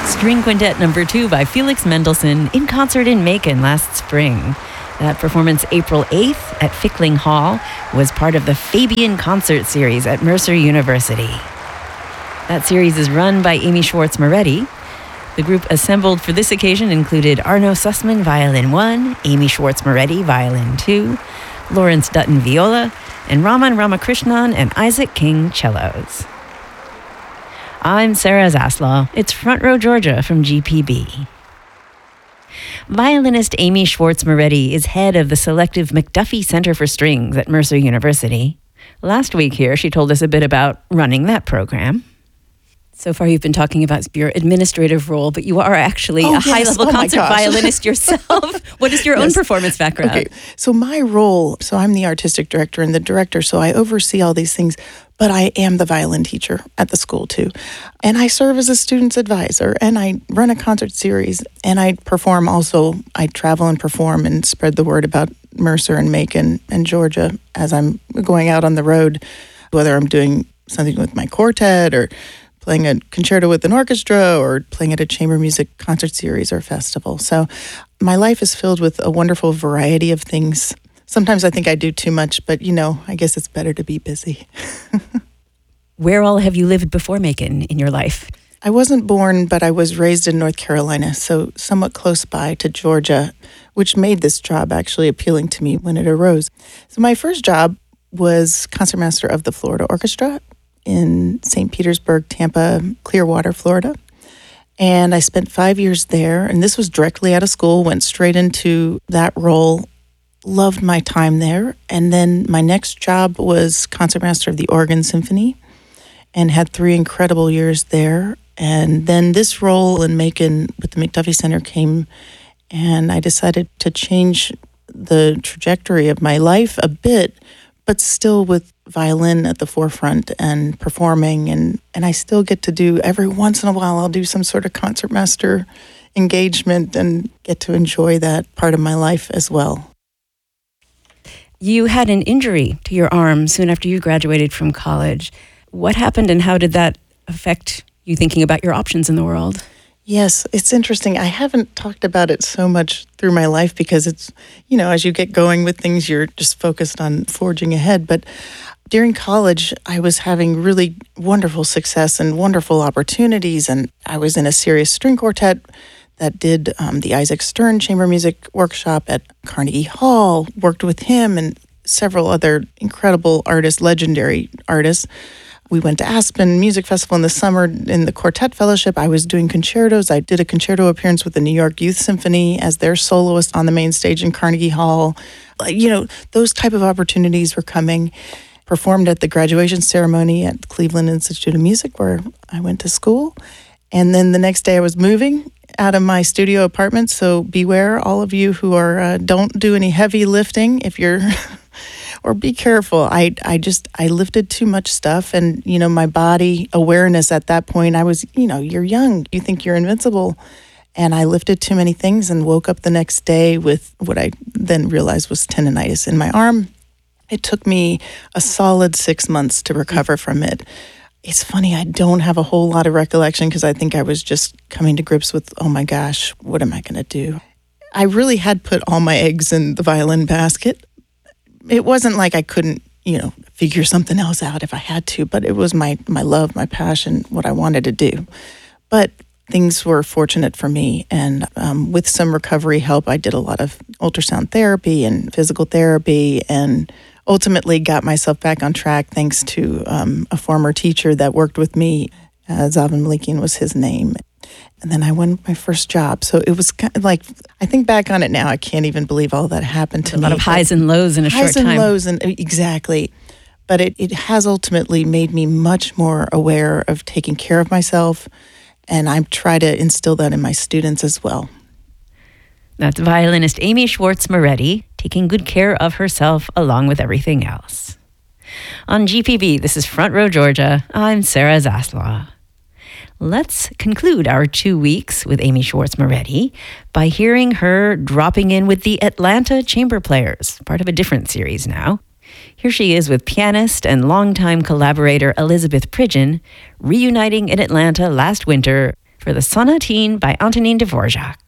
String Quintet No. 2 by Felix Mendelssohn in concert in Macon last spring. That performance, April 8th at Fickling Hall, was part of the Fabian Concert Series at Mercer University. That series is run by Amy Schwartz Moretti. The group assembled for this occasion included Arno Sussman, violin 1, Amy Schwartz Moretti, violin 2, Lawrence Dutton, viola, and Raman Ramakrishnan and Isaac King, cellos. I'm Sarah Zaslaw. It's Front Row Georgia from GPB. Violinist Amy Schwartz Moretti is head of the selective McDuffie Center for Strings at Mercer University. Last week here, she told us a bit about running that program. So far, you've been talking about your administrative role, but you are actually a high-level concert violinist yourself. What is your own performance background? Okay, so my role, I'm the artistic director and the director, so I oversee all these things, but I am the violin teacher at the school too. And I serve as a student's advisor, and I run a concert series, and I perform also. I travel and perform and spread the word about Mercer and Macon and Georgia as I'm going out on the road, whether I'm doing something with my quartet or playing a concerto with an orchestra or playing at a chamber music concert series or festival. So my life is filled with a wonderful variety of things. Sometimes I think I do too much, but I guess it's better to be busy. Where all have you lived before Macon in your life? I wasn't born, but I was raised in North Carolina, so somewhat close by to Georgia, which made this job actually appealing to me when it arose. So my first job was concertmaster of the Florida Orchestra in St. Petersburg, Tampa, Clearwater, Florida. And I spent 5 years there, and this was directly out of school, went straight into that role, loved my time there. And then my next job was concertmaster of the Oregon Symphony and had 3 incredible years there. And then this role in Macon with the McDuffie Center came, and I decided to change the trajectory of my life a bit, but still with violin at the forefront and performing. And I still get to do, every once in a while, I'll do some sort of concertmaster engagement and get to enjoy that part of my life as well. You had an injury to your arm soon after you graduated from college. What happened and how did that affect you thinking about your options in the world? Yes, it's interesting. I haven't talked about it so much through my life because it's, as you get going with things, you're just focused on forging ahead. But during college, I was having really wonderful success and wonderful opportunities. And I was in a serious string quartet that did the Isaac Stern Chamber Music Workshop at Carnegie Hall, worked with him and several other incredible artists, legendary artists. We went to Aspen Music Festival in the summer in the Quartet Fellowship. I was doing concertos. I did a concerto appearance with the New York Youth Symphony as their soloist on the main stage in Carnegie Hall. Those type of opportunities were coming. Performed at the graduation ceremony at Cleveland Institute of Music, where I went to school. And then the next day I was moving out of my studio apartment. So beware, all of you who are don't do any heavy lifting if you're... Or be careful. I lifted too much stuff, and my body awareness at that point, I was, you're young, you think you're invincible, and I lifted too many things and woke up the next day with what I then realized was tendonitis in my arm. It took me a solid 6 months to recover from it. It's funny, I don't have a whole lot of recollection because I think I was just coming to grips with, oh my gosh, what am I going to do? I really had put all my eggs in the violin basket. It wasn't like I couldn't, figure something else out if I had to, but it was my love, my passion, what I wanted to do. But things were fortunate for me, and with some recovery help, I did a lot of ultrasound therapy and physical therapy, and ultimately got myself back on track thanks to a former teacher that worked with me. Zavan Malikian was his name. And then I won my first job. So it was kind of like, I think back on it now, I can't even believe all that happened to me. A lot of highs and lows in a short time. Highs and lows, exactly. But it has ultimately made me much more aware of taking care of myself. And I try to instill that in my students as well. That's violinist Amy Schwartz Moretti, taking good care of herself along with everything else. On GPB, this is Front Row Georgia. I'm Sarah Zaslaw. Let's conclude our 2 weeks with Amy Schwartz Moretti by hearing her dropping in with the Atlanta Chamber Players, part of a different series now. Here she is with pianist and longtime collaborator Elizabeth Pridgeon, reuniting in Atlanta last winter for the Sonatine by Antonin Dvorak.